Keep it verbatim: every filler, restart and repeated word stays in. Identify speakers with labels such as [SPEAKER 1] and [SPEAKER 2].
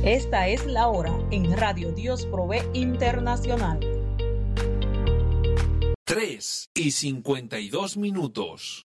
[SPEAKER 1] Esta es la hora en Radio Dios Provee Internacional.
[SPEAKER 2] tres y cincuenta y dos minutos.